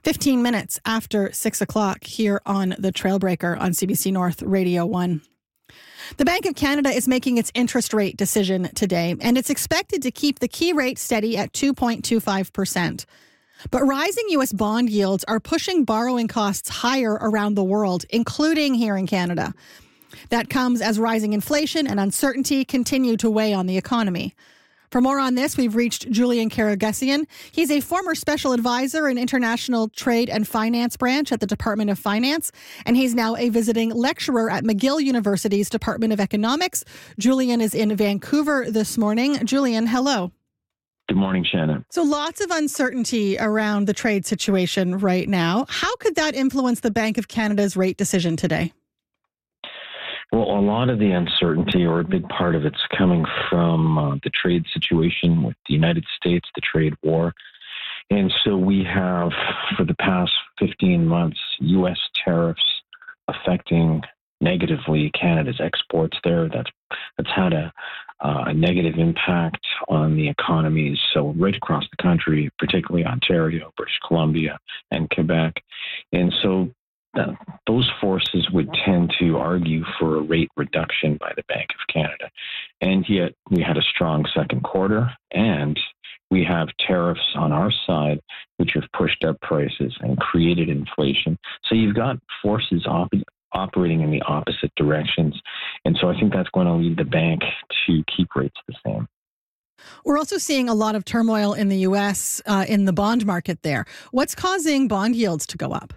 15 minutes after 6 o'clock here on the Trailbreaker on CBC North Radio 1. The Bank of Canada is making its interest rate decision today, and it's expected to keep the key rate steady at 2.25%. But rising U.S. bond yields are pushing borrowing costs higher around the world, including here in Canada. That comes as rising inflation and uncertainty continue to weigh on the economy. For more on this, we've reached Julian Karagesian. He's a former special advisor in international trade and finance branch at the Department of Finance, and he's now a visiting lecturer at McGill University's Department of Economics. Julian is in Vancouver this morning. Julian, hello. Good morning, Shannon. So lots of uncertainty around the trade situation right now. How could that influence the Bank of Canada's rate decision today? Well, a lot of the uncertainty, or a big part of it's coming from the trade situation with the United States, the trade war. And so we have, for the past 15 months, U.S. tariffs affecting negatively Canada's exports there. That's had a negative impact on the economies. So right across the country, particularly Ontario, British Columbia, and Quebec. And so those forces would tend to argue for a rate reduction by the Bank of Canada. And yet we had a strong second quarter, and we have tariffs on our side, which have pushed up prices and created inflation. So you've got forces operating in the opposite directions. And so I think that's going to lead the bank to keep rates the same. We're also seeing a lot of turmoil in the U.S. In the bond market there. What's causing bond yields to go up?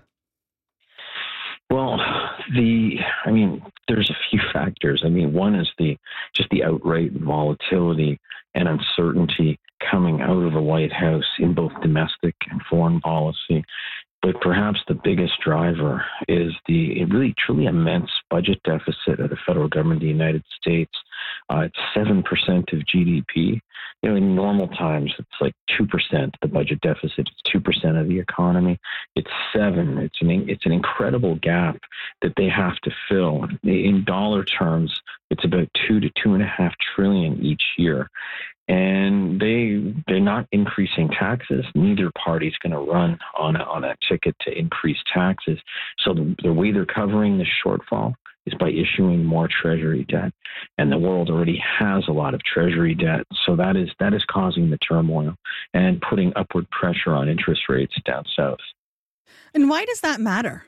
Well, there's a few factors. One is just the outright volatility and uncertainty coming out of the White House in both domestic and foreign policy. But perhaps the biggest driver is the really truly immense budget deficit of the federal government of the United States. It's 7% of GDP. In normal times, it's like 2%. The budget deficit is 2% of the economy. It's 7. It's an incredible gap that they have to fill. In dollar terms, it's about $2 to $2.5 trillion each year. And they're not increasing taxes. Neither party's going to run on a ticket to increase taxes. So the way they're covering the shortfall is by issuing more Treasury debt. And the world already has a lot of Treasury debt. So that is causing the turmoil and putting upward pressure on interest rates down south. And why does that matter?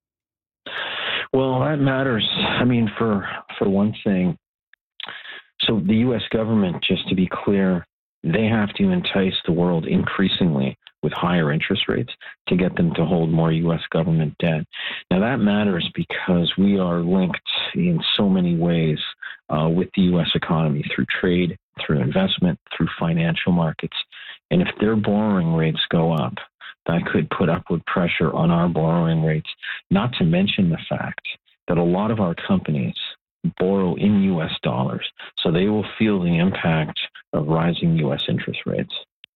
Well, that matters. For one thing, so the U.S. government, just to be clear, they have to entice the world increasingly with higher interest rates to get them to hold more U.S. government debt. Now, that matters because we are linked in so many ways with the U.S. economy through trade, through investment, through financial markets. And if their borrowing rates go up, that could put upward pressure on our borrowing rates, not to mention the fact that a lot of our companies borrow in U.S. dollars, so they will feel the impact of rising U.S. interest rates.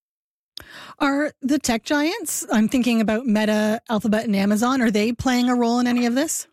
Are the tech giants, I'm thinking about Meta, Alphabet, and Amazon, are they playing a role in any of this?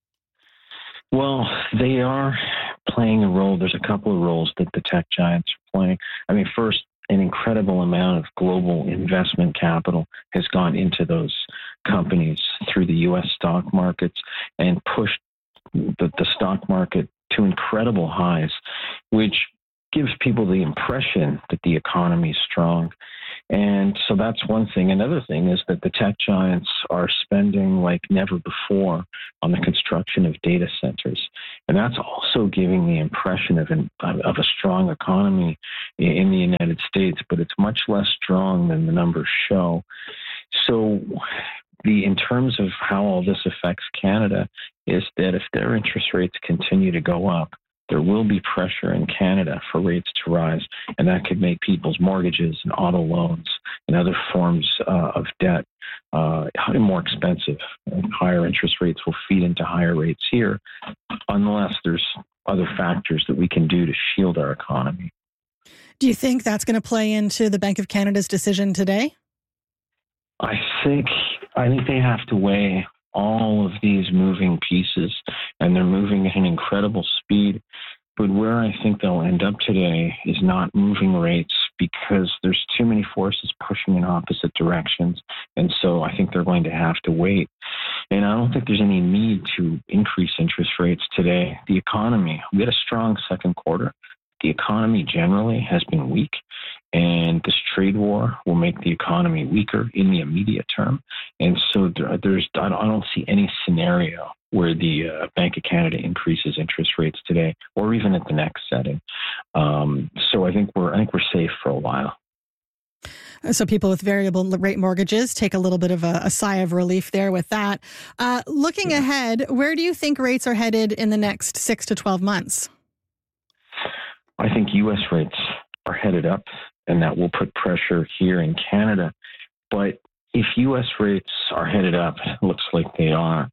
Well, they are playing a role. There's a couple of roles that the tech giants are playing. First, an incredible amount of global investment capital has gone into those companies through the U.S. stock markets and pushed the stock market to incredible highs, which gives people the impression that the economy is strong. And so that's one thing. Another thing is that the tech giants are spending like never before on the construction of data centers. And that's also giving the impression of a strong economy in the United States, but it's much less strong than the numbers show. So in terms of how all this affects Canada is that if their interest rates continue to go up, there will be pressure in Canada for rates to rise, and that could make people's mortgages and auto loans and other forms of debt more expensive. And higher interest rates will feed into higher rates here, unless there's other factors that we can do to shield our economy. Do you think that's going to play into the Bank of Canada's decision today? I think they have to weigh all of these moving pieces, and they're moving at an incredible speed. But where I think they'll end up today is not moving rates because there's too many forces pushing in opposite directions. And so I think they're going to have to wait. And I don't think there's any need to increase interest rates today. The economy, we had a strong second quarter. The economy generally has been weak, and this trade war will make the economy weaker in the immediate term. And so I don't see any scenario where the Bank of Canada increases interest rates today, or even at the next setting. So I think we're safe for a while. So people with variable rate mortgages take a little bit of a sigh of relief there with that. Looking ahead, where do you think rates are headed in the next 6 to 12 months? I think U.S. rates are headed up, and that will put pressure here in Canada. But if U.S. rates are headed up, it looks like they are.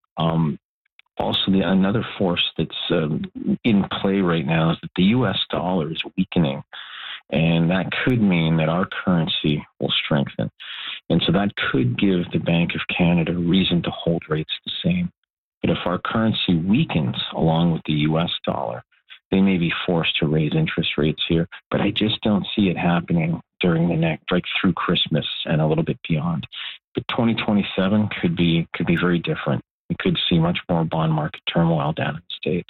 Also, another force that's in play right now is that the U.S. dollar is weakening, and that could mean that our currency will strengthen. And so that could give the Bank of Canada reason to hold rates the same. But if our currency weakens along with the U.S. dollar, they may be forced to raise interest rates here, but I just don't see it happening during the next, like through Christmas and a little bit beyond. But 2027 could be very different. We could see much more bond market turmoil down in the States.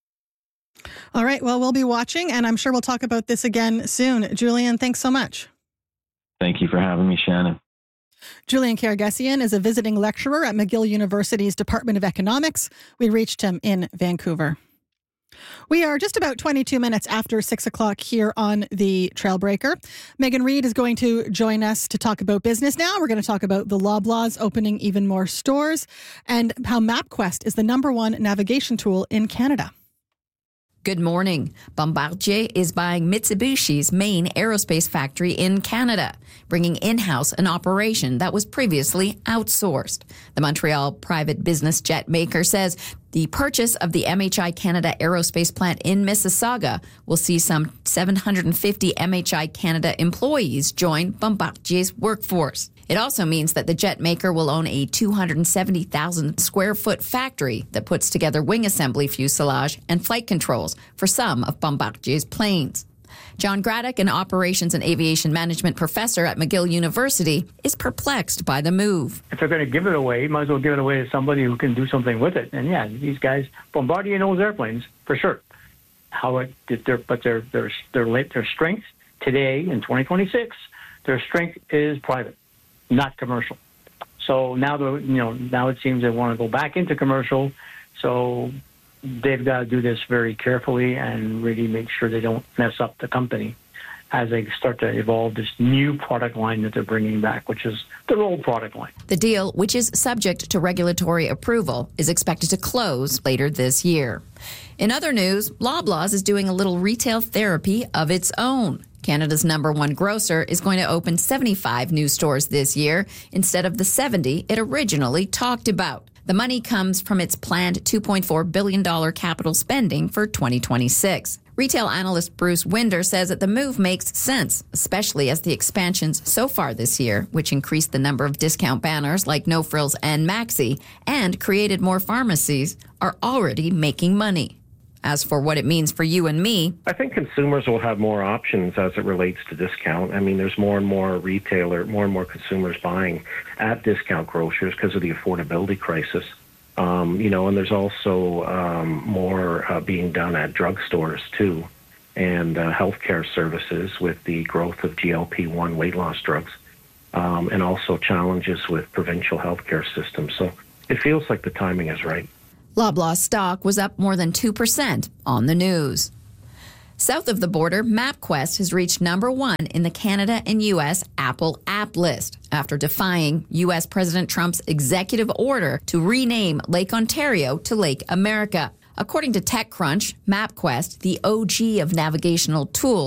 All right. Well, we'll be watching, and I'm sure we'll talk about this again soon. Julian, thanks so much. Thank you for having me, Shannon. Julian Karagesian is a visiting lecturer at McGill University's Department of Economics. We reached him in Vancouver. We are just about 22 minutes after 6 o'clock here on the Trailbreaker. Megan Reid is going to join us to talk about business now. We're going to talk about the Loblaws opening even more stores and how MapQuest is the #1 navigation tool in Canada. Good morning. Bombardier is buying Mitsubishi's main aerospace factory in Canada, bringing in-house an operation that was previously outsourced. The Montreal private business jet maker says the purchase of the MHI Canada aerospace plant in Mississauga will see some 750 MHI Canada employees join Bombardier's workforce. It also means that the jet maker will own a 270,000 square foot factory that puts together wing assembly, fuselage, and flight controls for some of Bombardier's planes. John Graddick, an operations and aviation management professor at McGill University, is perplexed by the move. If they're going to give it away, might as well give it away to somebody who can do something with it. And yeah, these guys, Bombardier knows airplanes for sure. But their strength today in 2026, their strength is private, not commercial. So now it seems they want to go back into commercial. So they've got to do this very carefully and really make sure they don't mess up the company as they start to evolve this new product line that they're bringing back, which is their old product line. The deal, which is subject to regulatory approval, is expected to close later this year. In other news, Loblaws is doing a little retail therapy of its own. Canada's #1 grocer is going to open 75 new stores this year instead of the 70 it originally talked about. The money comes from its planned $2.4 billion capital spending for 2026. Retail analyst Bruce Winder says that the move makes sense, especially as the expansions so far this year, which increased the number of discount banners like No Frills and Maxi and created more pharmacies, are already making money. As for what it means for you and me, I think consumers will have more options as it relates to discount. I mean, there's more and more consumers buying at discount grocers because of the affordability crisis. And there's also more being done at drugstores too, and healthcare services with the growth of GLP-1 weight loss drugs, and also challenges with provincial healthcare systems. So it feels like the timing is right. Loblaw stock was up more than 2% on the news. South of the border, MapQuest has reached #1 in the Canada and U.S. Apple app list after defying U.S. President Trump's executive order to rename Lake Ontario to Lake America. According to TechCrunch, MapQuest, the OG of navigational tools,